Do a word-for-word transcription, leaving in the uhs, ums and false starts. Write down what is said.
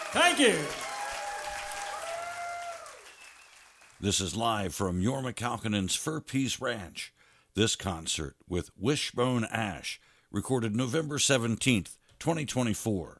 Thank you. This is live from Jorma Kaukonen's Fur Peace Ranch. This concert with Wishbone Ash, recorded November seventeenth, twenty twenty-four.